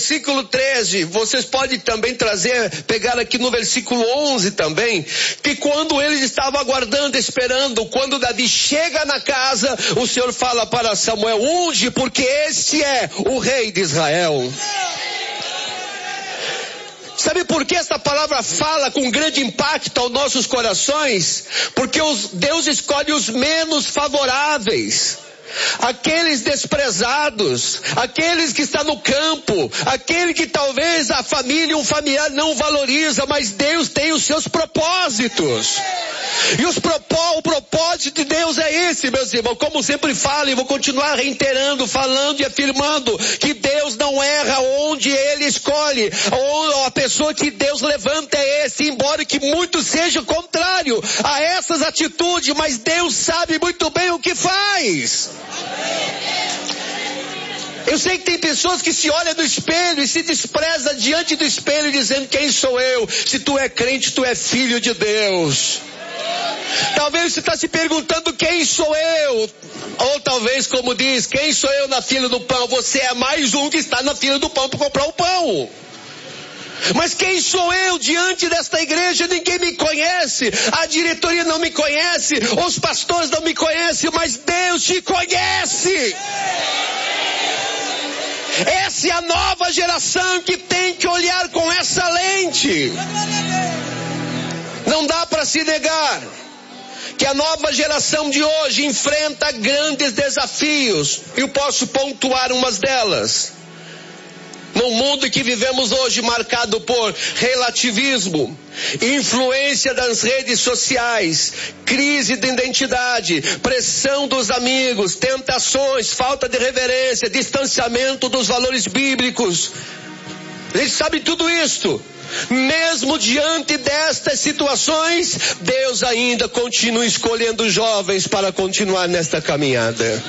versículo 13, vocês podem também pegar aqui no versículo 11 também, que quando eles estavam aguardando, esperando, quando Davi chega na casa, o Senhor fala para Samuel: unge, porque este é o rei de Israel. Sabe por que essa palavra fala com grande impacto aos nossos corações? Porque Deus escolhe os menos favoráveis, aqueles desprezados, aqueles que estão no campo, aquele que talvez a família, um familiar não valoriza, mas Deus tem os seus propósitos. E o propósito de Deus é esse, meus irmãos. Como sempre falo, e vou continuar reiterando, falando e afirmando, que Deus não erra onde Ele escolhe. Ou a pessoa que Deus levanta é esse, embora que muito seja contrário a essas atitudes, mas Deus sabe muito bem o que faz. Eu sei que tem pessoas que se olham no espelho e se desprezam diante do espelho, dizendo: quem sou eu? Se tu é crente, tu é filho de Deus. Talvez você está se perguntando: quem sou eu? Ou talvez, como diz, quem sou eu na fila do pão? Você é mais um que está na fila do pão para comprar o pão. Mas quem sou eu diante desta igreja? Ninguém me conhece, a diretoria não me conhece, os pastores não me conhecem, mas Deus te conhece. Essa é a nova geração que tem que olhar com essa lente. Não dá para se negar que a nova geração de hoje enfrenta grandes desafios. Eu posso pontuar umas delas. No mundo que vivemos hoje, marcado por relativismo, influência das redes sociais, crise de identidade, pressão dos amigos, tentações, falta de reverência, distanciamento dos valores bíblicos. Eles sabem tudo isto. Mesmo diante destas situações, Deus ainda continua escolhendo jovens para continuar nesta caminhada.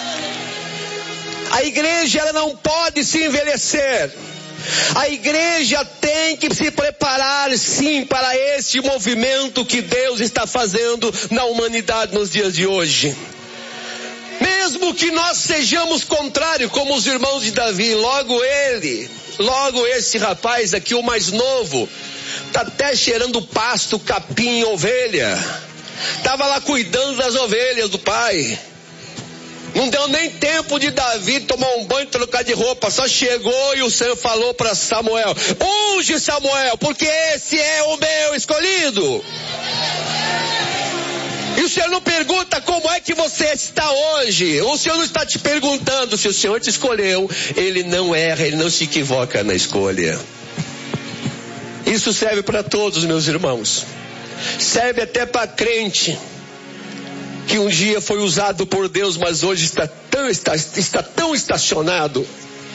A igreja, ela não pode se envelhecer. A igreja tem que se preparar, sim, para esse movimento que Deus está fazendo na humanidade nos dias de hoje. Mesmo que nós sejamos contrários, como os irmãos de Davi, logo esse rapaz aqui, o mais novo, está até cheirando pasto, capim, ovelha. Estava lá cuidando das ovelhas do pai. Não deu nem tempo de Davi tomar um banho e trocar de roupa. Só chegou e o Senhor falou para Samuel: unge Samuel, porque esse é o meu escolhido. E o Senhor não pergunta como é que você está hoje. O Senhor não está te perguntando. Se o Senhor te escolheu, Ele não erra, Ele não se equivoca na escolha. Isso serve para todos, meus irmãos. Serve até para crente que um dia foi usado por Deus, mas hoje está tão estacionado.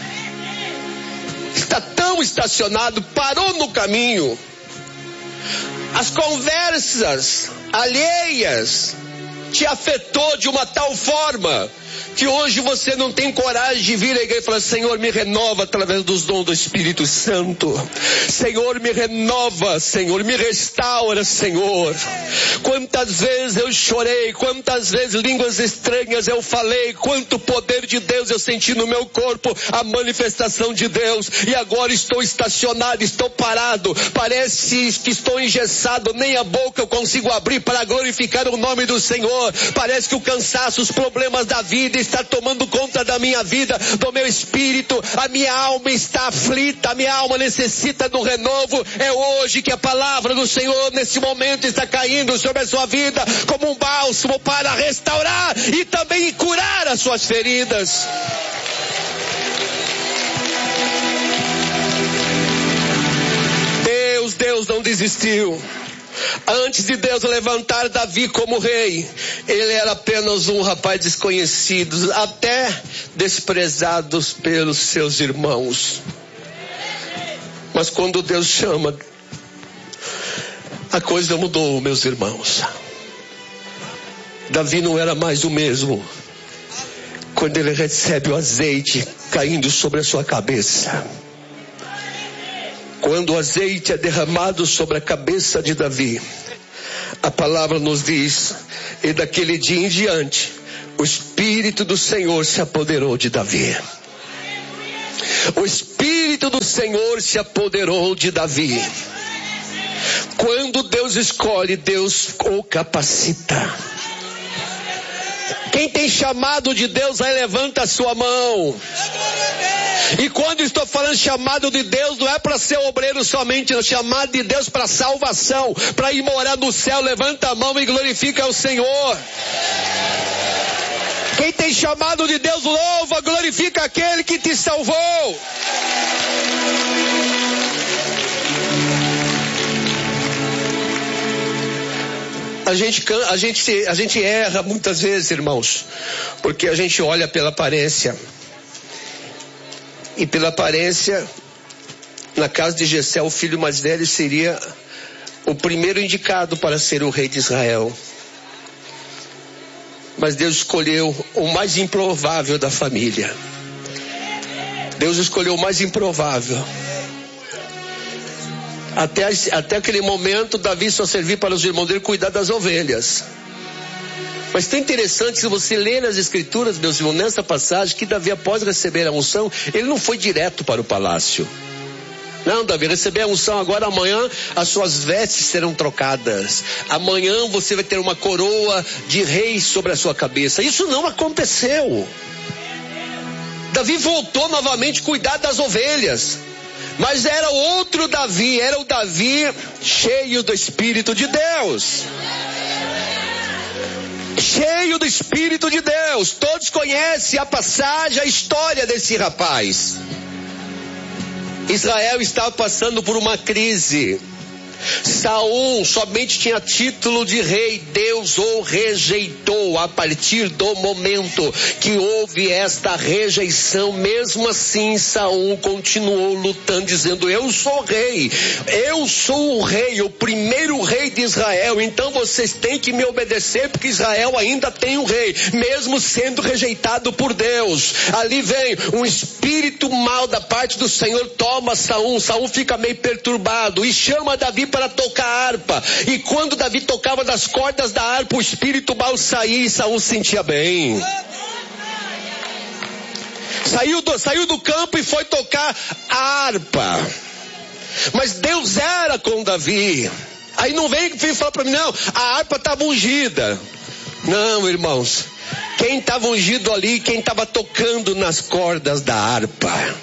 Está tão estacionado, parou no caminho. As conversas alheias te afetou de uma tal forma que hoje você não tem coragem de vir à igreja e falar: Senhor, me renova através dos dons do Espírito Santo. Senhor, me renova, Senhor, me restaura, Senhor. Quantas vezes eu chorei, quantas vezes línguas estranhas eu falei, quanto poder de Deus eu senti no meu corpo, a manifestação de Deus, e agora estou estacionado, estou parado, parece que estou engessado, nem a boca eu consigo abrir para glorificar o nome do Senhor. Parece que o cansaço, os problemas da vida está tomando conta da minha vida, do meu espírito. A minha alma está aflita, a minha alma necessita do renovo. É hoje que a palavra do Senhor nesse momento está caindo sobre a sua vida como um bálsamo para restaurar e também curar as suas feridas. Deus não desistiu. Antes de Deus levantar Davi como rei, ele era apenas um rapaz desconhecido, até desprezado pelos seus irmãos. Mas quando Deus chama, a coisa mudou, meus irmãos. Davi não era mais o mesmo quando ele recebe o azeite caindo sobre a sua cabeça. Quando o azeite é derramado sobre a cabeça de Davi, a palavra nos diz: e daquele dia em diante, o Espírito do Senhor se apoderou de Davi. O Espírito Espírito do Senhor se apoderou de Davi. Quando Deus escolhe, Deus o capacita. Quem tem chamado de Deus, aí levanta a sua mão. E quando estou falando chamado de Deus, não é para ser obreiro somente, é chamado de Deus para salvação, para ir morar no céu. Levanta a mão e glorifica o Senhor. Quem tem chamado de Deus, louva, glorifica aquele que te salvou. A gente erra muitas vezes, irmãos, porque a gente olha pela aparência. E pela aparência, na casa de Jessé, o filho mais velho seria o primeiro indicado para ser o rei de Israel. Mas Deus escolheu o mais improvável da família. Deus escolheu o mais improvável. Até aquele momento, Davi só servia para os irmãos dele cuidar das ovelhas. Mas tem interessante, se você ler nas escrituras, meus irmãos, nessa passagem, que Davi, após receber a unção, ele não foi direto para o palácio. Não, Davi, receber a unção agora, amanhã as suas vestes serão trocadas. Amanhã você vai ter uma coroa de rei sobre a sua cabeça. Isso não aconteceu. Davi voltou novamente a cuidar das ovelhas. Mas era outro Davi, era o Davi cheio do Espírito de Deus. Cheio do Espírito de Deus. Todos conhecem a passagem, a história desse rapaz. Israel estava passando por uma crise. Saul somente tinha título de rei. Deus o rejeitou. A partir do momento que houve esta rejeição, mesmo assim Saul continuou lutando, dizendo: eu sou rei, eu sou o rei, o primeiro rei de Israel, então vocês têm que me obedecer, porque Israel ainda tem um rei, mesmo sendo rejeitado por Deus. Ali vem um espírito mau da parte do Senhor, toma Saul. Saul fica meio perturbado e chama Davi para tocar a harpa. E quando Davi tocava das cordas da harpa, o espírito mau saía e Saul se sentia bem. Saiu do campo e foi tocar a harpa. Mas Deus era com Davi. Aí não vem falar para mim, não, a harpa estava ungida. Não, irmãos, quem estava ungido ali, quem estava tocando nas cordas da harpa.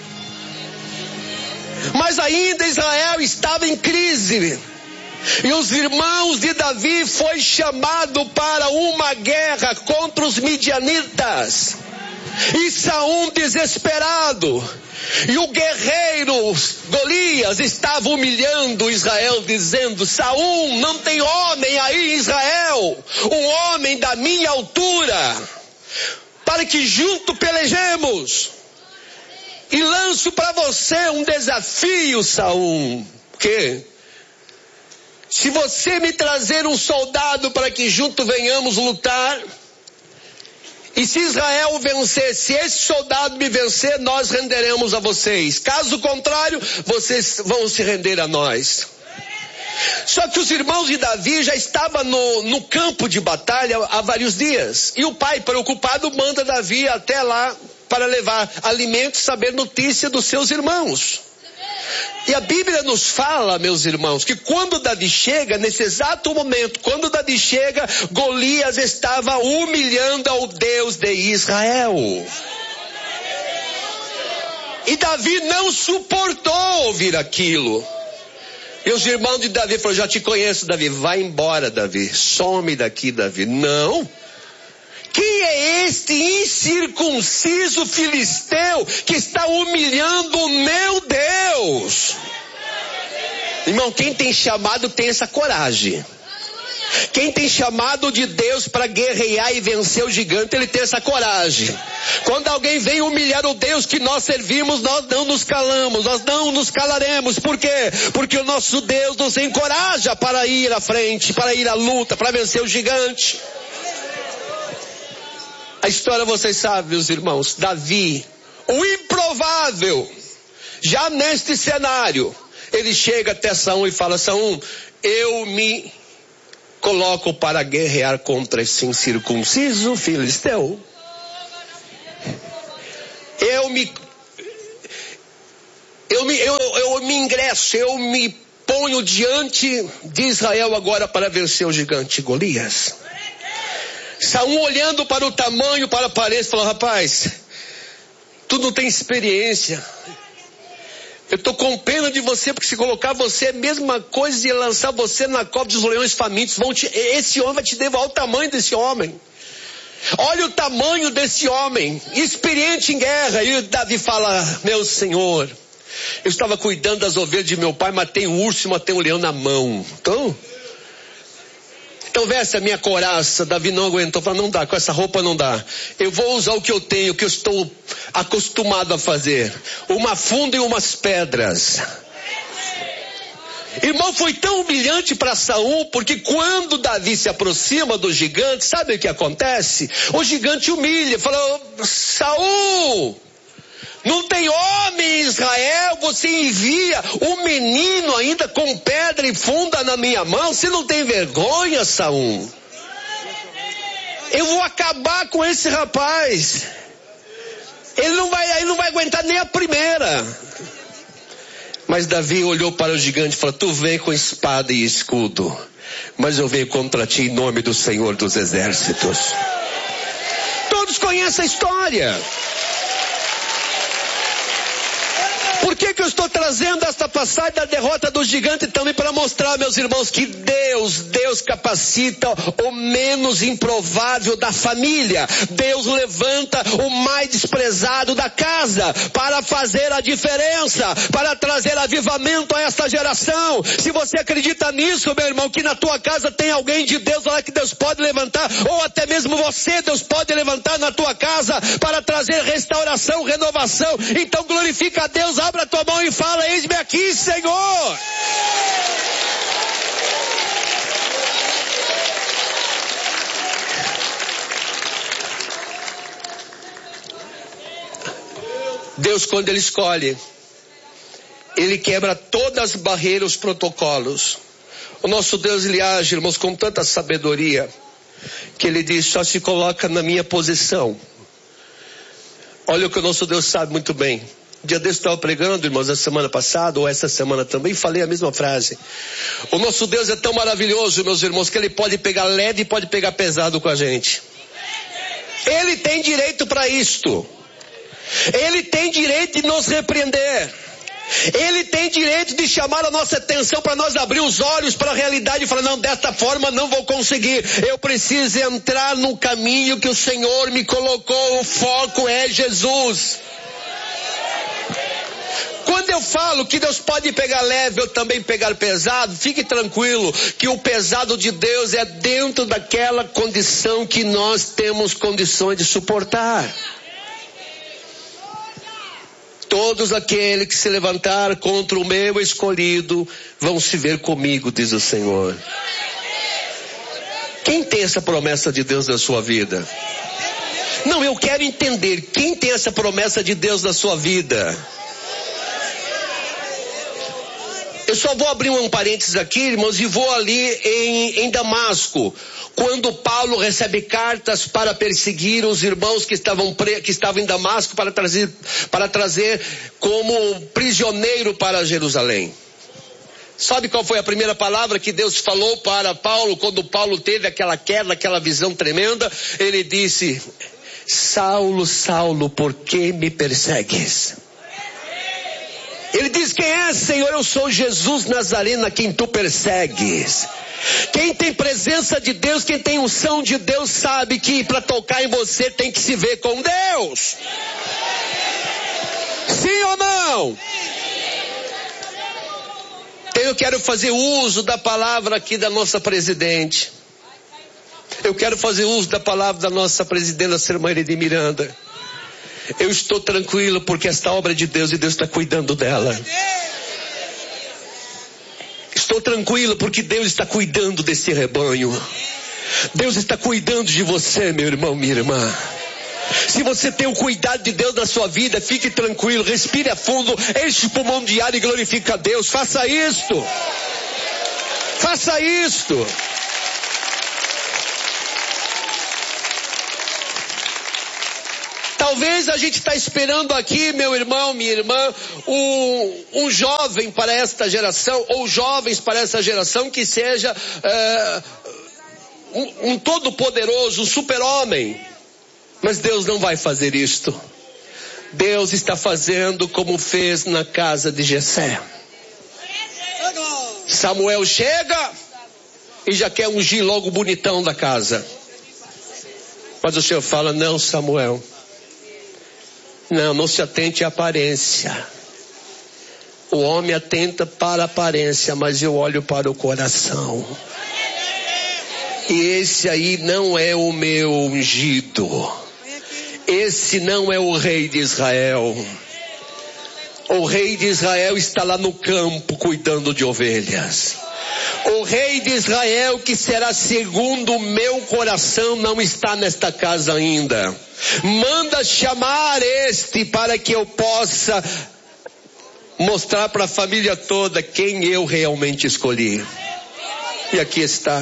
Mas ainda Israel estava em crise. E os irmãos de Davi foi chamado para uma guerra contra os midianitas. E Saul desesperado. E o guerreiro Golias estava humilhando Israel, dizendo: Saul, não tem homem aí em Israel, um homem da minha altura, para que junto pelejemos. E lanço para você um desafio, Saul. Que? Se você me trazer um soldado para que junto venhamos lutar, e se Israel vencer, se esse soldado me vencer, nós renderemos a vocês. Caso contrário, vocês vão se render a nós. Só que os irmãos de Davi já estavam no campo de batalha há vários dias. E o pai, preocupado, manda Davi até lá para levar alimentos, saber notícia dos seus irmãos. E a Bíblia nos fala, meus irmãos, que quando Davi chega, nesse exato momento, quando Davi chega, Golias estava humilhando ao Deus de Israel. E Davi não suportou ouvir aquilo. E os irmãos de Davi falaram: já te conheço, Davi, vai embora, Davi, some daqui, Davi. Não. Quem é este incircunciso filisteu que está humilhando o meu Deus? Irmão, quem tem chamado tem essa coragem. Quem tem chamado de Deus para guerrear e vencer o gigante, ele tem essa coragem. Quando alguém vem humilhar o Deus que nós servimos, nós não nos calamos, nós não nos calaremos. Por quê? Porque o nosso Deus nos encoraja para ir à frente, para ir à luta, para vencer o gigante. A história vocês sabem, meus irmãos. Davi, o improvável, já neste cenário, ele chega até Saul e fala: Saul, eu me coloco para guerrear contra esse incircunciso filisteu. eu me ponho diante de Israel agora para vencer o gigante Golias. Saul, olhando para o tamanho, para a aparência, falou: rapaz, tu não tem experiência. Eu estou com pena de você, porque se colocar você é a mesma coisa e lançar você na cova dos leões famintos. Esse homem vai te devorar. O tamanho desse homem. Olha o tamanho desse homem, experiente em guerra. E Davi fala: meu senhor, eu estava cuidando das ovelhas de meu pai, matei um urso e matei um leão na mão. Então veste a minha couraça. Davi não aguentou, falou: não dá, com essa roupa não dá. Eu vou usar o que eu tenho, o que eu estou acostumado a fazer. Uma funda e umas pedras. Irmão, foi tão humilhante para Saul, porque quando Davi se aproxima do gigante, sabe o que acontece? O gigante humilha, falou: Saul, não tem homem em Israel, você envia um menino ainda com pedra e funda na minha mão? Você não tem vergonha, Saul? Eu vou acabar com esse rapaz. Ele não vai aguentar nem a primeira. Mas Davi olhou para o gigante e falou: tu vem com espada e escudo, mas eu venho contra ti em nome do Senhor dos Exércitos. Todos conhecem a história. Por que eu estou trazendo esta passagem da derrota do gigante também? Para mostrar, meus irmãos, que Deus capacita o menos improvável da família. Deus levanta o mais desprezado da casa para fazer a diferença, para trazer avivamento a esta geração. Se você acredita nisso, meu irmão, que na tua casa tem alguém de Deus, olha que Deus pode levantar, ou até mesmo você, Deus pode levantar na tua casa para trazer restauração, renovação. Então glorifica a Deus, abre a tua mão e fala: eis-me aqui, Senhor. Deus, quando Ele escolhe, Ele quebra todas as barreiras, os protocolos. O nosso Deus, Ele age, irmãos, com tanta sabedoria, que Ele diz: só se coloca na minha posição. Olha o que o nosso Deus sabe muito bem. Dia desse eu estava pregando, irmãos, a semana passada, ou essa semana também, falei a mesma frase. O nosso Deus é tão maravilhoso, meus irmãos, que Ele pode pegar leve e pode pegar pesado com a gente. Ele tem direito para isto. Ele tem direito de nos repreender. Ele tem direito de chamar a nossa atenção para nós abrir os olhos para a realidade e falar: não, desta forma não vou conseguir. Eu preciso entrar no caminho que o Senhor me colocou. O foco é Jesus. Quando eu falo que Deus pode pegar leve, eu também pegar pesado, fique tranquilo que o pesado de Deus é dentro daquela condição que nós temos condições de suportar. Todos aqueles que se levantar contra o meu escolhido vão se ver comigo, diz o Senhor. Quem tem essa promessa de Deus na sua vida? Não, eu quero entender, quem tem essa promessa de Deus na sua vida? Eu só vou abrir um parênteses aqui, irmãos, e vou ali em Damasco, quando Paulo recebe cartas para perseguir os irmãos que estavam em Damasco para trazer como prisioneiro para Jerusalém. Sabe qual foi a primeira palavra que Deus falou para Paulo quando Paulo teve aquela queda, aquela visão tremenda? Ele disse: Saulo, Saulo, por que me persegues? Ele diz: quem é, Senhor? Eu sou Jesus Nazareno, a quem tu persegues. Quem tem presença de Deus, quem tem unção de Deus, sabe que para tocar em você tem que se ver com Deus. Sim ou não? Eu quero fazer uso da palavra aqui da nossa presidente. Eu quero fazer uso da palavra da nossa presidenta, a irmã de Miranda. Eu estou tranquilo porque esta obra é de Deus e Deus está cuidando dela. Estou tranquilo porque Deus está cuidando desse rebanho. Deus está cuidando de você, meu irmão, minha irmã. Se você tem o cuidado de Deus na sua vida, fique tranquilo, respire a fundo, enche o pulmão de ar e glorifique a Deus. Faça isto. Faça isto. Talvez a gente está esperando aqui, meu irmão, minha irmã, um jovem para esta geração, ou jovens para essa geração que seja um todo-poderoso, um super-homem. Mas Deus não vai fazer isto. Deus está fazendo como fez na casa de Jessé. Samuel chega e já quer ungir logo o bonitão da casa. Mas o Senhor fala: não, Samuel, não se atente à aparência. O homem atenta para a aparência, mas eu olho para o coração. E esse aí não é o meu ungido. Esse não é o rei de Israel. O rei de Israel está lá no campo cuidando de ovelhas. O rei de Israel, que será segundo o meu coração, não está nesta casa ainda. Manda chamar este para que eu possa mostrar para a família toda quem eu realmente escolhi. E aqui está.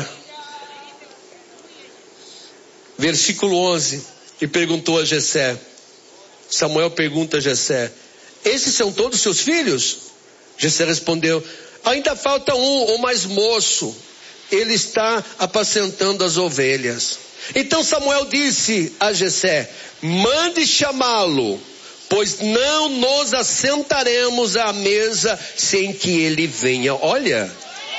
Versículo 11. E perguntou a Jessé. Samuel pergunta a Jessé: esses são todos seus filhos? Jessé respondeu: ainda falta um, o mais moço. Ele está apacentando as ovelhas. Então Samuel disse a Jessé: mande chamá-lo, pois não nos assentaremos à mesa sem que ele venha. Olha.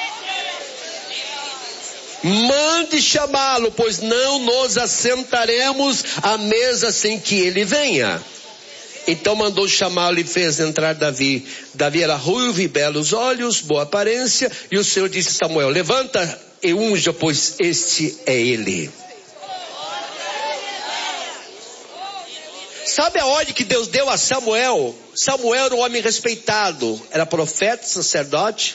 Mande chamá-lo, pois não nos assentaremos à mesa sem que ele venha. Então mandou chamá-lo e fez entrar Davi. Davi era ruivo e belos olhos, boa aparência. E o Senhor disse a Samuel: levanta e unja, pois este é ele. Sabe a ordem que Deus deu a Samuel? Samuel era um homem respeitado, era profeta, sacerdote.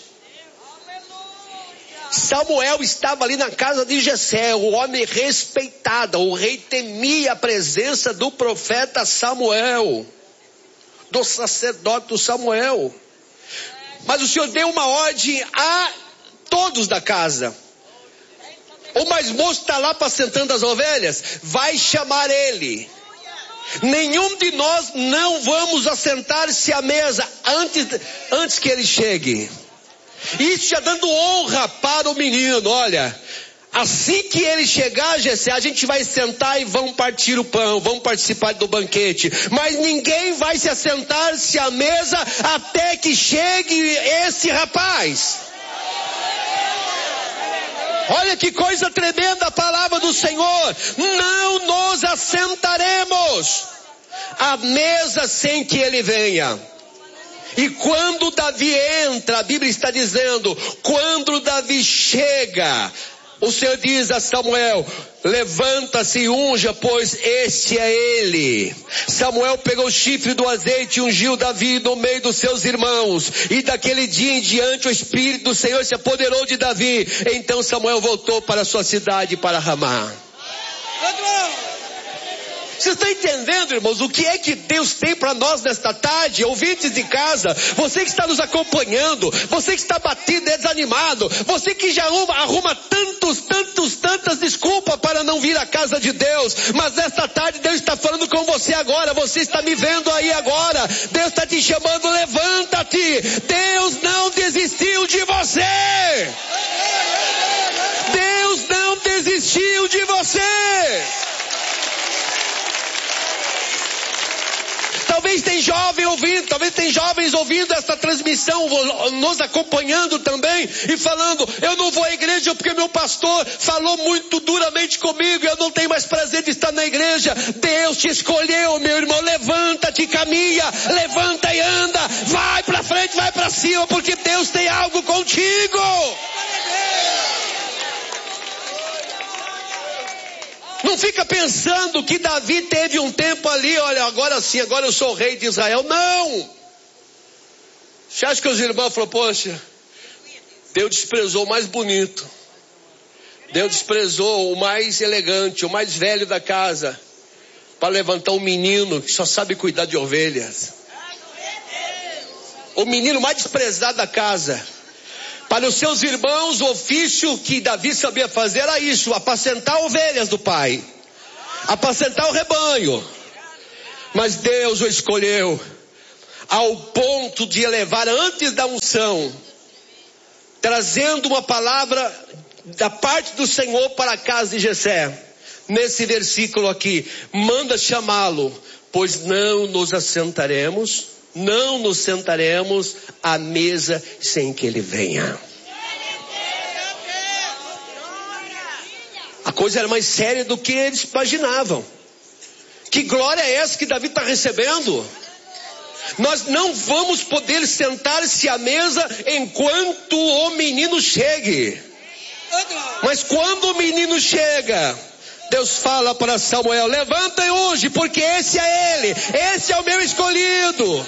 Samuel estava ali na casa de Jessé, o homem respeitado. O rei temia a presença do profeta Samuel, do sacerdote Samuel. Mas o Senhor deu uma ordem a todos da casa. O mais moço está lá apacentando as ovelhas, vai chamar ele. Nenhum de nós não vamos assentar-se à mesa antes que ele chegue. Isso já dando honra para o menino. Olha, assim que ele chegar, Jessé, a gente vai sentar e vamos partir o pão, vamos participar do banquete. Mas ninguém vai se assentar-se à mesa até que chegue esse rapaz. Olha que coisa tremenda a palavra do Senhor. Não nos assentaremos à mesa sem que ele venha. E quando Davi entra, a Bíblia está dizendo, quando Davi chega, o Senhor diz a Samuel: levanta-se e unja, pois este é ele. Samuel pegou o chifre do azeite e ungiu Davi no meio dos seus irmãos. E daquele dia em diante o Espírito do Senhor se apoderou de Davi. Então Samuel voltou para a sua cidade, para Ramá. Vocês estão entendendo, irmãos, o que é que Deus tem para nós nesta tarde? Ouvintes de casa, você que está nos acompanhando, você que está batido, desanimado, você que já arruma tantas desculpas para não vir à casa de Deus, mas nesta tarde Deus está falando com você agora, você está me vendo aí agora, Deus está te chamando, levanta-te, Deus não desistiu de você, Deus não desistiu de você. Talvez tem jovem ouvindo, talvez tem jovens ouvindo esta transmissão, nos acompanhando também e falando: eu não vou à igreja porque meu pastor falou muito duramente comigo e eu não tenho mais prazer de estar na igreja. Deus te escolheu, meu irmão, levanta-te, caminha, levanta e anda, vai para frente, vai para cima, porque Deus tem algo contigo. Não fica pensando que Davi teve um tempo ali, olha, agora sim, agora eu sou o rei de Israel. Não! Você acha que os irmãos falaram: poxa, Deus desprezou o mais bonito, Deus desprezou o mais elegante, o mais velho da casa, para levantar um menino que só sabe cuidar de ovelhas? O menino mais desprezado da casa. Para os seus irmãos, o ofício que Davi sabia fazer era isso: apacentar ovelhas do pai, apacentar o rebanho. Mas Deus o escolheu ao ponto de elevar antes da unção, trazendo uma palavra da parte do Senhor para a casa de Jessé. Nesse versículo aqui, manda chamá-lo, pois não nos sentaremos à mesa sem que ele venha. A coisa era mais séria do que eles imaginavam. Que glória é essa que Davi está recebendo? Nós não vamos poder sentar-se à mesa enquanto o menino chegue. Mas quando o menino chega, Deus fala para Samuel: levanta e unge, porque esse é ele, esse é o meu escolhido.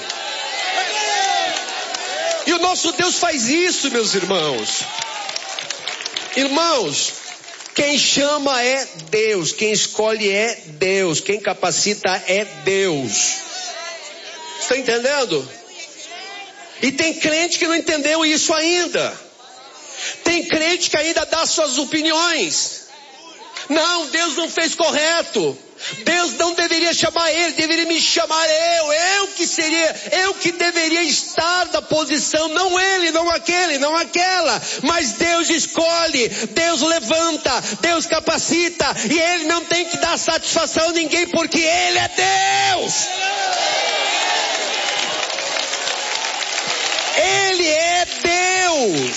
E o nosso Deus faz isso, meus irmãos. Irmãos, quem chama é Deus, quem escolhe é Deus, quem capacita é Deus. Está entendendo? E tem crente que não entendeu isso ainda. Tem crente que ainda dá suas opiniões. Não, Deus não fez correto. Deus não deveria chamar ele, deveria me chamar eu que deveria estar na posição, não ele, não aquele, não aquela. Mas Deus escolhe, Deus levanta, Deus capacita, e ele não tem que dar satisfação a ninguém, porque ele é Deus. Ele é Deus.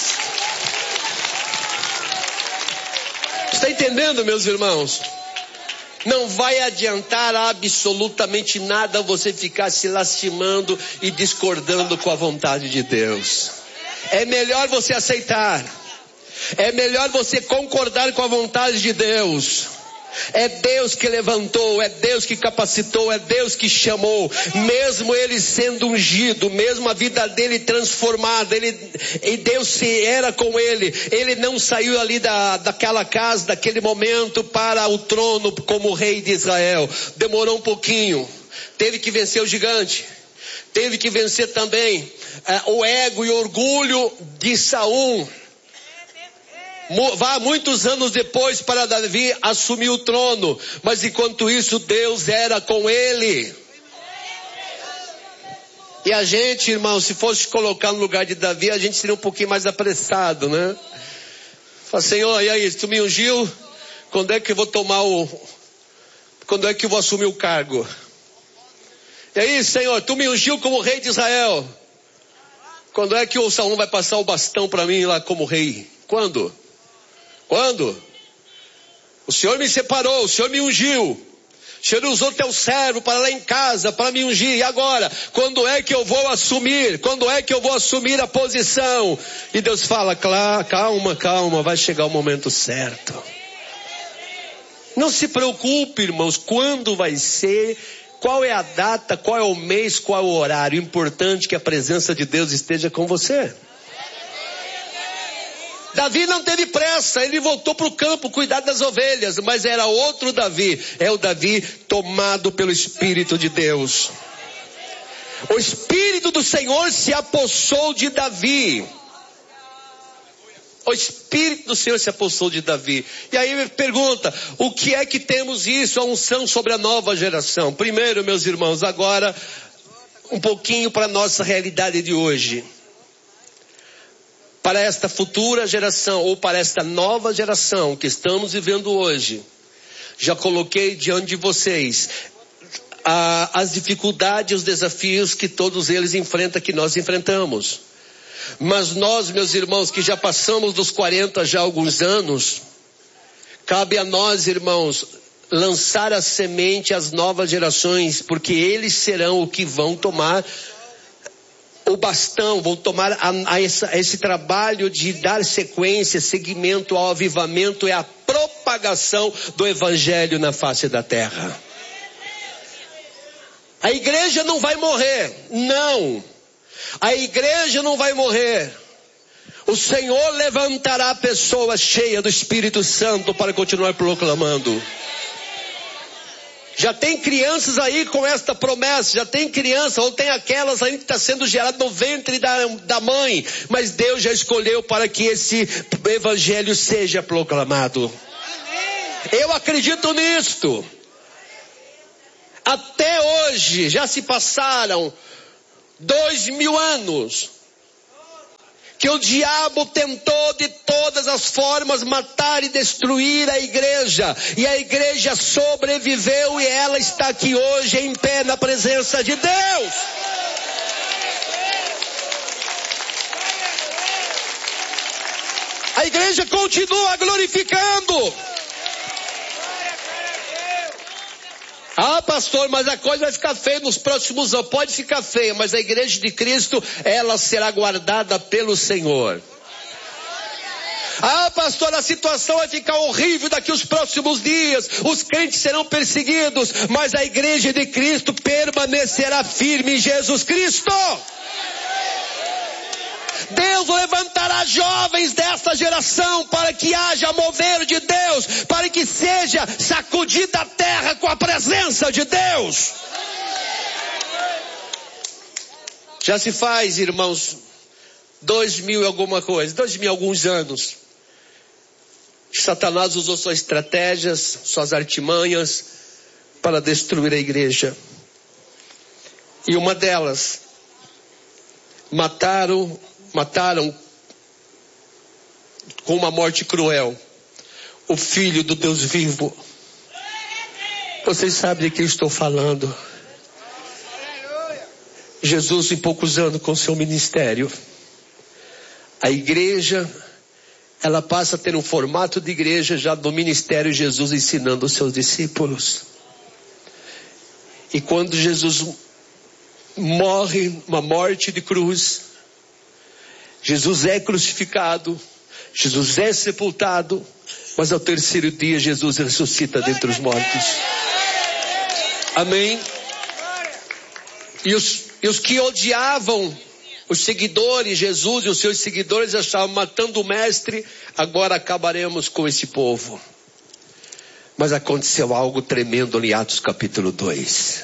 Está entendendo, meus irmãos? Não vai adiantar absolutamente nada você ficar se lastimando e discordando com a vontade de Deus. É melhor você aceitar. É melhor você concordar com a vontade de Deus. É Deus que levantou, é Deus que capacitou, é Deus que chamou. Mesmo ele sendo ungido, mesmo a vida dele transformada, e Deus se era com ele. Ele não saiu ali daquela casa, daquele momento para o trono como rei de Israel. Demorou um pouquinho. Teve que vencer o gigante. Teve que vencer também o ego e o orgulho de Saul. Vá muitos anos depois para Davi assumir o trono, mas enquanto isso Deus era com ele. E a gente, irmão, se fosse colocar no lugar de Davi, a gente seria um pouquinho mais apressado, né? Fala, Senhor, e aí, tu me ungiu? Quando é que eu vou quando é que eu vou assumir o cargo? E aí, Senhor, tu me ungiu como rei de Israel? Quando é que o Saul vai passar o bastão para mim lá como rei? Quando? O Senhor me separou, o Senhor me ungiu. O Senhor usou teu servo para lá em casa, para me ungir. E agora? Quando é que eu vou assumir? Quando é que eu vou assumir a posição? E Deus fala, calma, vai chegar o momento certo. Não se preocupe, irmãos, quando vai ser, qual é a data, qual é o mês, qual é o horário. Importante é que a presença de Deus esteja com você. Davi não teve pressa, ele voltou para o campo cuidar das ovelhas, mas era outro Davi, é o Davi tomado pelo Espírito de Deus. O Espírito do Senhor se apossou de Davi. O Espírito do Senhor se apossou de Davi. E aí me pergunta, o que é que temos isso, a unção sobre a nova geração? Primeiro, meus irmãos, agora um pouquinho para a nossa realidade de hoje. Para esta futura geração, ou para esta nova geração que estamos vivendo hoje, já coloquei diante de vocês as dificuldades, os desafios que todos eles enfrentam, que nós enfrentamos. Mas nós, meus irmãos, que já passamos dos 40 já há alguns anos, cabe a nós, irmãos, lançar a semente às novas gerações, porque eles serão o que vão tomar o bastão, vão tomar esse trabalho de dar sequência, seguimento ao avivamento e à propagação do Evangelho na face da terra. A igreja não vai morrer, não. A igreja não vai morrer. O Senhor levantará pessoas cheias do Espírito Santo para continuar proclamando. Já tem crianças aí com esta promessa, já tem crianças, ou tem aquelas ainda que está sendo gerada no ventre da mãe, mas Deus já escolheu para que esse evangelho seja proclamado. Eu acredito nisto. Até hoje já se passaram 2000 anos que o diabo tentou de todas as formas matar e destruir a igreja. E a igreja sobreviveu e ela está aqui hoje em pé na presença de Deus. A igreja continua glorificando. Ah, pastor, mas a coisa vai ficar feia nos próximos anos. Pode ficar feia, mas a igreja de Cristo, ela será guardada pelo Senhor. Ah, pastor, a situação vai ficar horrível daqui os próximos dias. Os crentes serão perseguidos, mas a igreja de Cristo permanecerá firme em Jesus Cristo. Deus levantará jovens desta geração para que haja mover de Deus, para que seja sacudida a terra com a presença de Deus. Já se faz, irmãos, 2000 e alguma coisa, 2000 e alguns anos. Satanás usou suas estratégias, suas artimanhas para destruir a igreja. E uma delas, mataram com uma morte cruel o Filho do Deus vivo. Vocês sabem de que eu estou falando. Jesus, em poucos anos com seu ministério, a igreja, ela passa a ter um formato de igreja já do ministério Jesus ensinando os seus discípulos. E quando Jesus morre uma morte de cruz, Jesus é crucificado, Jesus é sepultado, mas ao terceiro dia Jesus ressuscita dentre os mortos. Amém? E os que odiavam os seguidores, Jesus e os seus seguidores achavam matando o mestre, agora acabaremos com esse povo. Mas aconteceu algo tremendo em Atos capítulo 2.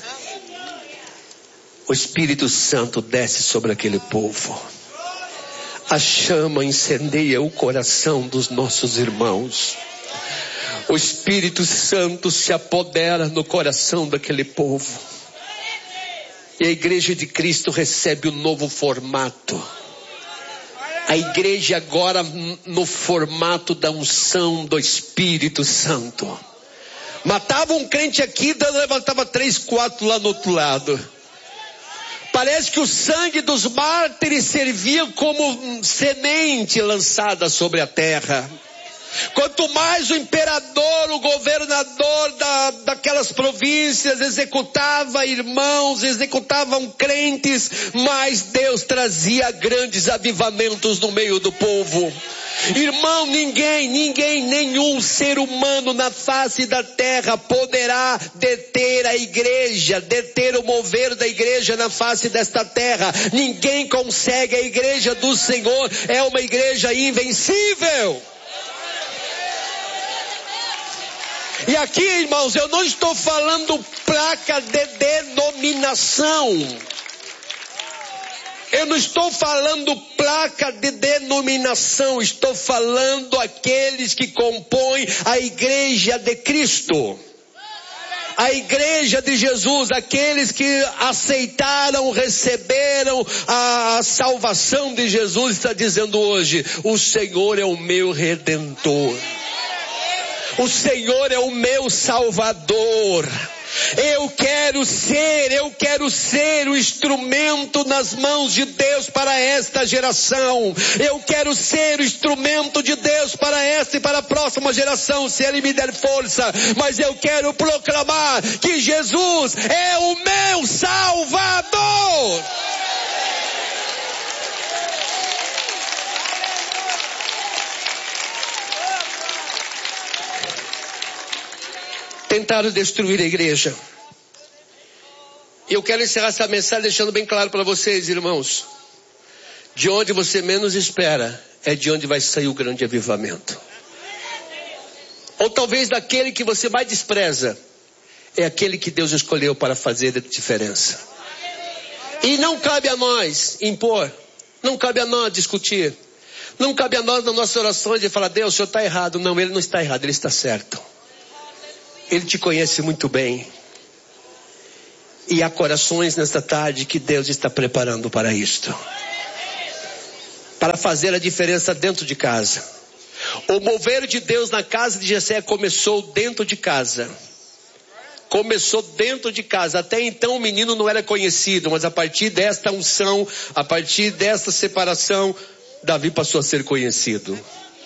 O Espírito Santo desce sobre aquele povo. A chama incendeia o coração dos nossos irmãos. O Espírito Santo se apodera no coração daquele povo. E a igreja de Cristo recebe um novo formato. A igreja agora no formato da unção do Espírito Santo. Matava um crente aqui, levantava 3, 4 lá no outro lado. Parece que o sangue dos mártires servia como semente lançada sobre a terra. Quanto mais o imperador, o governador daquelas províncias executava irmãos, executavam crentes, mais Deus trazia grandes avivamentos no meio do povo. Irmão, nenhum ser humano na face da terra poderá deter a igreja, deter o mover da igreja na face desta terra. Ninguém consegue. A igreja do Senhor é uma igreja invencível. E aqui, irmãos, eu não estou falando placa de denominação. Eu não estou falando placa de denominação. Estou falando aqueles que compõem a igreja de Cristo. A igreja de Jesus, aqueles que aceitaram, receberam a salvação de Jesus, está dizendo hoje: o Senhor é o meu Redentor. O Senhor é o meu Salvador. Eu quero ser o instrumento nas mãos de Deus para esta geração. Eu quero ser o instrumento de Deus para esta e para a próxima geração, se Ele me der força. Mas eu quero proclamar que Jesus é o meu Salvador. Tentaram destruir a igreja. E eu quero encerrar essa mensagem deixando bem claro para vocês, irmãos. De onde você menos espera, é de onde vai sair o grande avivamento. Ou talvez daquele que você mais despreza, é aquele que Deus escolheu para fazer a diferença. E não cabe a nós impor, não cabe a nós discutir, não cabe a nós nas nossas orações de falar: Deus, o Senhor está errado. Não, Ele não está errado, Ele está certo. Ele te conhece muito bem. E há corações nesta tarde que Deus está preparando para isto. Para fazer a diferença dentro de casa. O mover de Deus na casa de Jessé começou dentro de casa. Começou dentro de casa. Até então o menino não era conhecido, mas a partir desta unção, a partir desta separação, Davi passou a ser conhecido.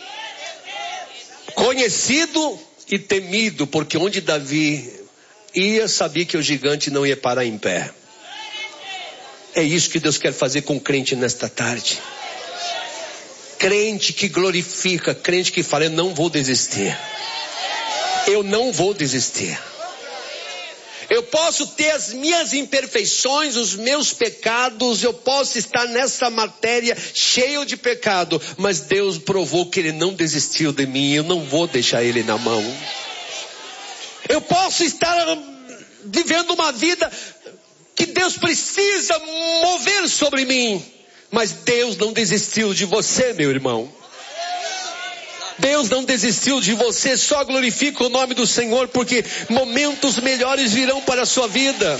Conhecido e temido, porque onde Davi ia, sabia que o gigante não ia parar em pé. É isso que Deus quer fazer com o crente nesta tarde. Crente que glorifica, crente que fala, eu não vou desistir. Eu não vou desistir. Eu posso ter as minhas imperfeições, os meus pecados, eu posso estar nessa matéria cheio de pecado, mas Deus provou que Ele não desistiu de mim, eu não vou deixar Ele na mão. Eu posso estar vivendo uma vida que Deus precisa mover sobre mim, mas Deus não desistiu de você, meu irmão. Deus não desistiu de você, só glorifica o nome do Senhor, porque momentos melhores virão para a sua vida.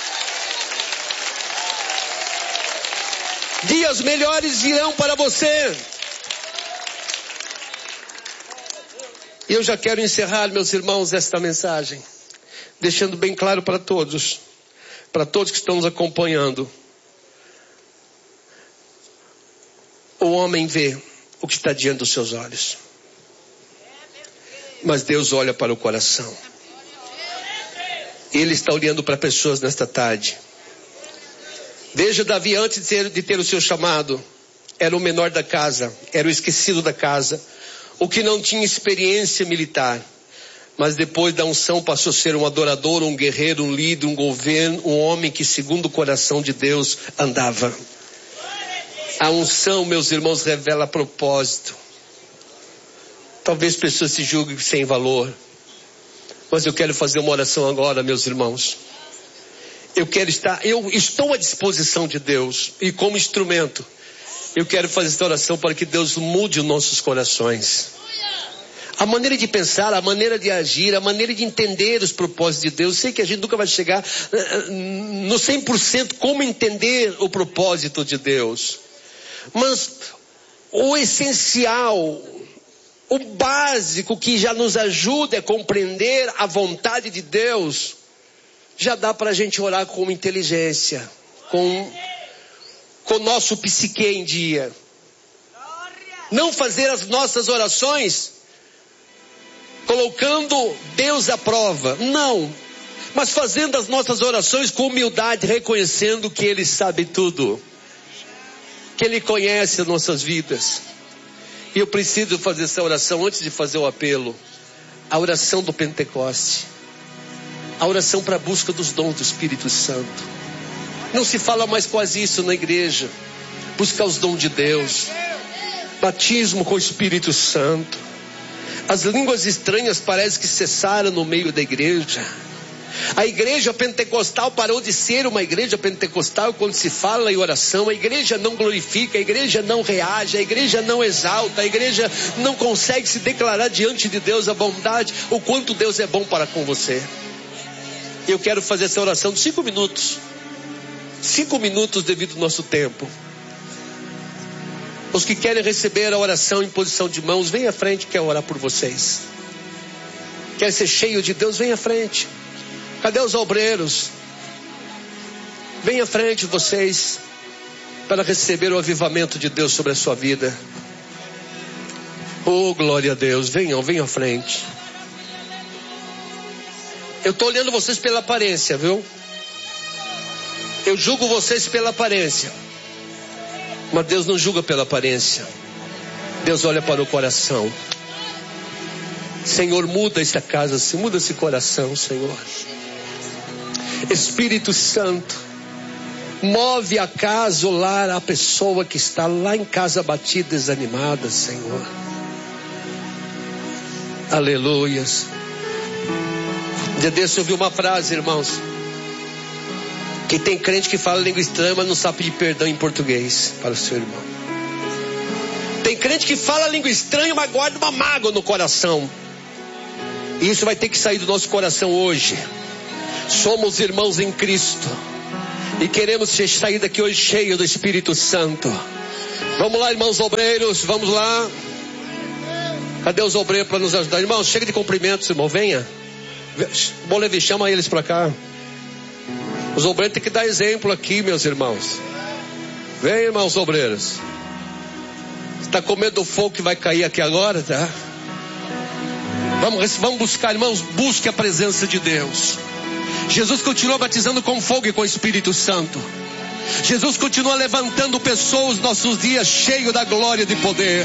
Dias melhores virão para você. E eu já quero encerrar, meus irmãos, esta mensagem, deixando bem claro para todos que estão nos acompanhando. O homem vê o que está diante dos seus olhos, mas Deus olha para o coração. Ele está olhando para pessoas nesta tarde. Veja Davi, antes de ter o seu chamado, era o menor da casa, era o esquecido da casa, o que não tinha experiência militar, mas depois da unção passou a ser um adorador, um guerreiro, um líder, um governo, um homem que segundo o coração de Deus andava. A unção, meus irmãos, revela propósito. Talvez pessoas se julguem sem valor, mas eu quero fazer uma oração agora, meus irmãos. Eu estou à disposição de Deus, e como instrumento, eu quero fazer esta oração para que Deus mude os nossos corações. A maneira de pensar, a maneira de agir, a maneira de entender os propósitos de Deus. Sei que a gente nunca vai chegar no 100% como entender o propósito de Deus. Mas o essencial, o básico que já nos ajuda a compreender a vontade de Deus, já dá para a gente orar com inteligência, com o nosso psique em dia. Não fazer as nossas orações colocando Deus à prova, não. Mas fazendo as nossas orações com humildade, reconhecendo que Ele sabe tudo, que Ele conhece as nossas vidas. E eu preciso fazer essa oração antes de fazer o apelo. A oração do Pentecoste. A oração para a busca dos dons do Espírito Santo. Não se fala mais quase isso na igreja. Buscar os dons de Deus. Batismo com o Espírito Santo. As línguas estranhas parece que cessaram no meio da igreja. A igreja pentecostal parou de ser uma igreja pentecostal quando se fala em oração. A igreja não glorifica, a igreja não reage, a igreja não exalta, a igreja não consegue se declarar diante de Deus a bondade, o quanto Deus é bom para com você. Eu quero fazer essa oração de 5 minutos. 5 minutos devido ao nosso tempo. Os que querem receber a oração em posição de mãos, vem à frente, quero orar por vocês. Quer ser cheio de Deus, vem à frente. Cadê os obreiros? Vem à frente vocês, para receber o avivamento de Deus sobre a sua vida. Oh, glória a Deus, venham à frente. Eu estou olhando vocês pela aparência, viu? Eu julgo vocês pela aparência. Mas Deus não julga pela aparência. Deus olha para o coração. Senhor, muda esta casa, muda esse coração, Senhor. Espírito Santo, move a casa, o lar, a pessoa que está lá em casa abatida, desanimada, Senhor. Aleluias. Dia desse eu ouvi uma frase, irmãos, que tem crente que fala língua estranha, mas não sabe pedir perdão em português para o seu irmão. Tem crente que fala língua estranha, mas guarda uma mágoa no coração. E isso vai ter que sair do nosso coração hoje. Somos irmãos em Cristo e queremos sair daqui hoje cheio do Espírito Santo. Vamos lá, irmãos obreiros, vamos lá. Cadê os obreiros para nos ajudar? Irmãos, chega de cumprimentos, irmão, venha. Bom, Levi, chama eles para cá. Os obreiros têm que dar exemplo aqui, meus irmãos. Vem, irmãos obreiros. Você está com medo do fogo que vai cair aqui agora, tá? Vamos buscar, irmãos, busque a presença de Deus. Jesus continua batizando com fogo e com o Espírito Santo. Jesus continua levantando pessoas nos nossos dias, cheio da glória e de poder.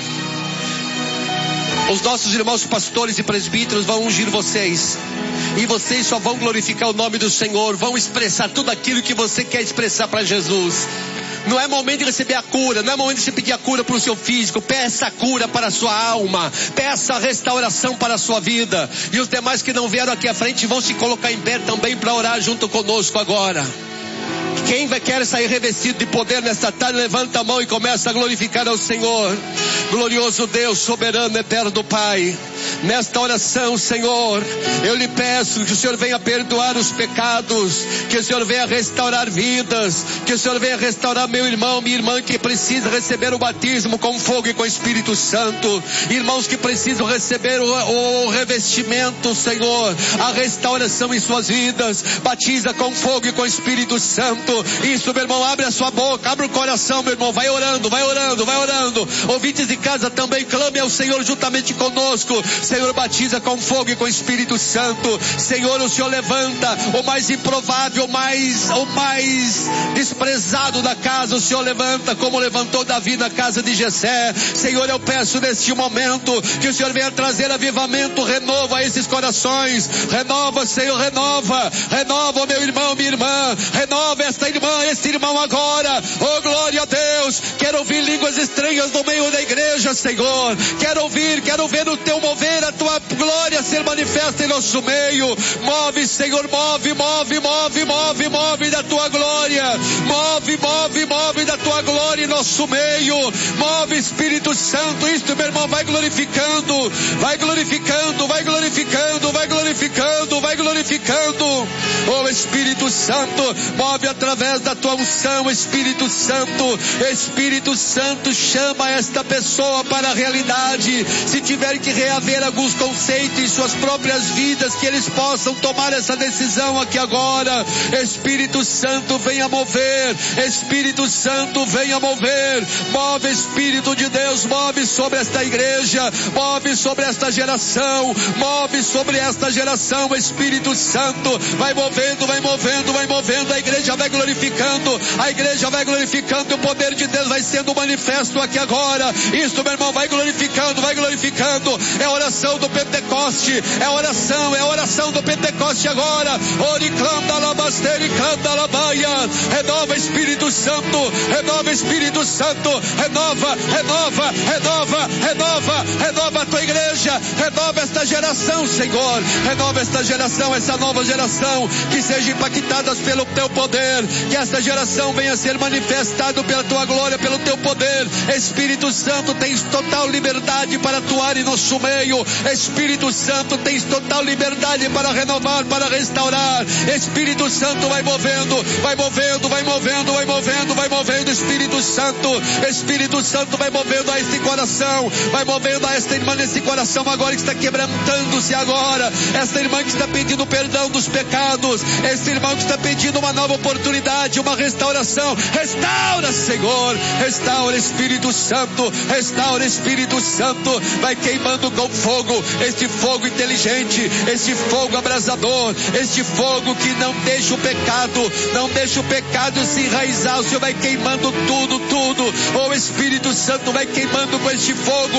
Os nossos irmãos pastores e presbíteros vão ungir vocês, e vocês só vão glorificar o nome do Senhor, vão expressar tudo aquilo que você quer expressar para Jesus. Não é momento de receber a cura, não é momento de você pedir a cura para o seu físico. Peça a cura para a sua alma, peça a restauração para a sua vida. E os demais que não vieram aqui à frente vão se colocar em pé também para orar junto conosco agora. Quem quer sair revestido de poder nesta tarde, levanta a mão e começa a glorificar ao Senhor. Glorioso Deus, soberano, eterno Pai, nesta oração, Senhor, eu lhe peço que o Senhor venha perdoar os pecados, que o Senhor venha restaurar vidas, que o Senhor venha restaurar meu irmão, minha irmã que precisa receber o batismo com fogo e com o Espírito Santo, irmãos que precisam receber o revestimento, Senhor, a restauração em suas vidas. Batiza com fogo e com o Espírito Santo. Isso, meu irmão, abre a sua boca, abre o coração, meu irmão, vai orando, vai orando, vai orando. Ouvintes de casa também, clame ao Senhor juntamente conosco. Senhor, batiza com fogo e com o Espírito Santo. Senhor, o Senhor levanta o mais improvável, o mais desprezado da casa. O Senhor levanta como levantou Davi na casa de Jessé. Senhor, eu peço neste momento que o Senhor venha trazer avivamento, renovo a esses corações. Renova, Senhor, renova, renova, meu irmão, minha irmã, renova esta irmã, esse irmão agora. Oh, glória a Deus. Quero ouvir línguas estranhas no meio da igreja, Senhor. Quero ver o teu mover, a tua glória ser manifesta em nosso meio. Move, Senhor, move da tua glória. Move da tua glória em nosso meio. Move, Espírito Santo. Isto, meu irmão, vai glorificando, vai glorificando, vai glorificando, vai glorificando, vai glorificando. Oh, Espírito Santo, move através da tua unção, Espírito Santo. Espírito Santo, chama esta pessoa para a realidade. Se tiver que reaver alguns conceitos em suas próprias vidas, que eles possam tomar essa decisão aqui agora. Espírito Santo, venha mover. Espírito Santo, venha mover. Move, Espírito de Deus, move sobre esta igreja, move sobre esta geração, move sobre esta geração. Espírito Santo, vai movendo, vai movendo, vai movendo. A igreja vai glorificando, a igreja vai glorificando, o poder de Deus vai sendo manifesto aqui agora. Isso, meu irmão, vai glorificando, vai glorificando. É a oração do Pentecoste, é a oração do Pentecoste agora. Oriclanda labasteira e canta labaia. Renova, Espírito Santo, renova, Espírito Santo, renova, renova, renova, renova, renova a tua igreja, renova esta geração, Senhor, renova esta geração, essa nova geração, que seja impactada pelo teu poder, que esta geração venha ser manifestada pela tua glória, pelo teu poder. Espírito Santo, tens total liberdade para atuar em nosso meio. Espírito Santo, tens total liberdade para renovar, para restaurar. Espírito Santo, vai movendo, vai movendo, vai movendo, vai movendo, vai movendo. Espírito Santo, Espírito Santo, vai movendo a este coração, vai movendo a esta irmã nesse coração agora que está quebrantando-se agora. Esta irmã que está pedindo perdão dos pecados, este irmão que está pedindo uma nova oportunidade, uma restauração. Restaura, Senhor, restaura, Espírito Santo, restaura, Espírito Santo. Vai queimando com fogo, este fogo inteligente, este fogo abrasador, este fogo que não deixa o pecado, não deixa o pecado se enraizar. O Senhor vai queimando tudo, tudo. Oh, Espírito Santo, vai queimando com este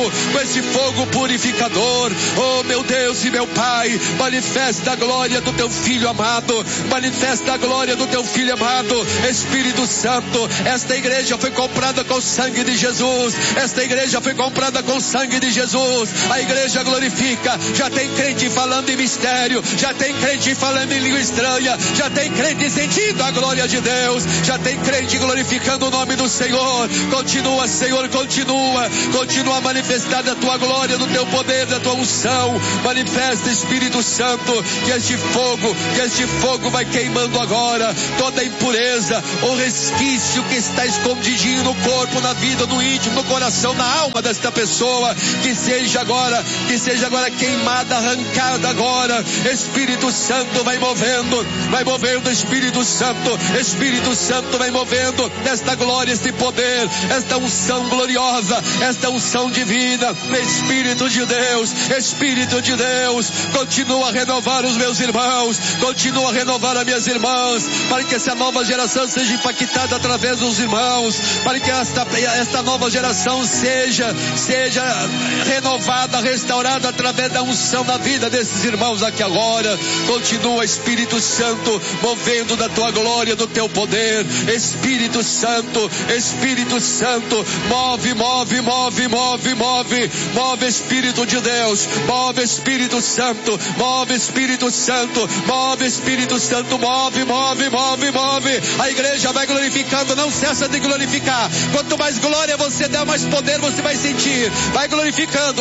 fogo purificador. Oh, meu Deus e meu Pai, manifesta a glória do teu Filho amado, manifesta a glória do teu Filho amado. Espírito Santo, esta igreja foi comprada com o sangue de Jesus, esta igreja foi comprada com o sangue de Jesus. A igreja glorifica, já tem crente falando em mistério, já tem crente falando em língua estranha, já tem crente sentindo a glória de Deus, já tem crente glorificando o nome do Senhor. Continua, Senhor, continua manifestando a tua glória, do teu poder, da tua unção. Manifesta, Espírito Santo, que este fogo vai queimando agora toda impureza, o resquício que está escondidinho no corpo, na vida, no íntimo, no coração, na alma desta pessoa, que seja agora queimada, arrancada agora. Espírito Santo vai movendo, Espírito Santo vai movendo esta glória, este poder, esta unção gloriosa, esta unção divina. Espírito de Deus, continua a renovar os meus irmãos, continua a renovar as minhas irmãs, para que essa nova geração seja impactada através dos irmãos, para que esta nova geração seja renovada, restaurada através da unção na vida desses irmãos aqui agora. Continua, Espírito Santo, movendo da tua glória, do teu poder. Espírito Santo, move, Espírito de Deus, move, Espírito Santo, move, a igreja vai glorificando, não cessa de glorificar. Quanto mais glória você der, mais poder você vai sentir. Vai glorificando.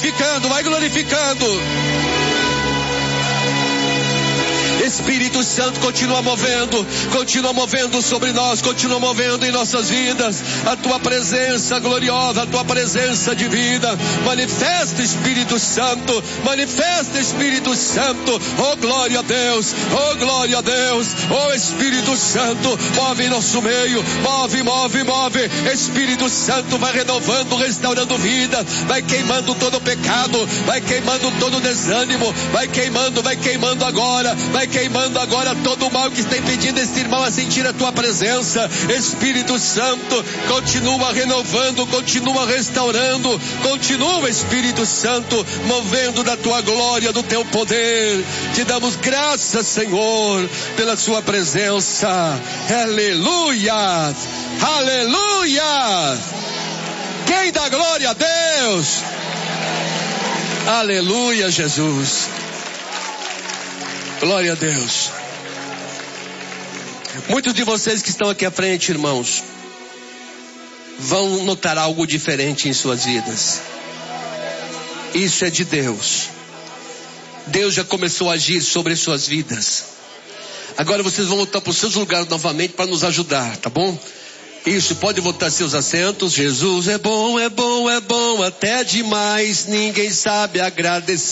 Espírito Santo, continua movendo sobre nós, continua movendo em nossas vidas a tua presença gloriosa, a tua presença de vida. Manifesta, Espírito Santo, oh glória a Deus, oh Espírito Santo, move em nosso meio, move. Espírito Santo vai renovando, restaurando vida, vai queimando todo o pecado, vai queimando todo o desânimo, vai queimando agora todo o mal que está impedindo esse irmão a sentir a tua presença. Espírito Santo, continua renovando, continua restaurando, continua, Espírito Santo, movendo da tua glória, do teu poder. Te damos graças, Senhor, pela sua presença. Aleluia, aleluia. Quem dá glória a Deus? Aleluia, Jesus. Glória a Deus. Muitos de vocês que estão aqui à frente, irmãos, vão notar algo diferente em suas vidas. Isso é de Deus. Deus já começou a agir sobre as suas vidas. Agora vocês vão voltar para os seus lugares novamente para nos ajudar, tá bom? Isso, pode voltar seus assentos. Jesus é bom, até demais, ninguém sabe agradecer.